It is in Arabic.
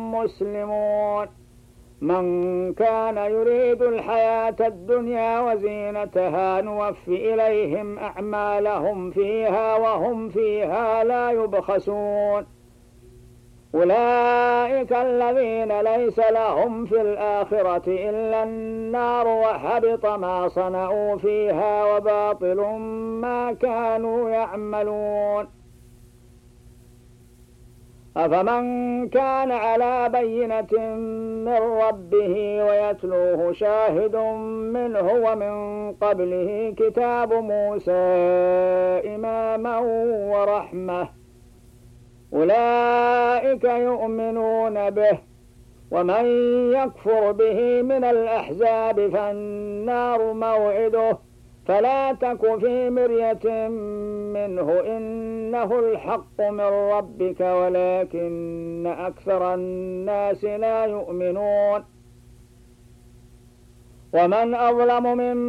مسلمون من كان يريد الحياة الدنيا وزينتها نوفي إليهم أعمالهم فيها وهم فيها لا يبخسون أولئك الذين ليس لهم في الآخرة إلا النار وحبط ما صنعوا فيها وباطل ما كانوا يعملون أفمن كان على بينة من ربه ويتلوه شاهد منه ومن قبله كتاب موسى إماما ورحمة أولئك يؤمنون به ومن يكفر به من الأحزاب فالنار موعده فلا تك في مرية منه إنه الحق من ربك ولكن أكثر الناس لا يؤمنون ومن أظلم ممن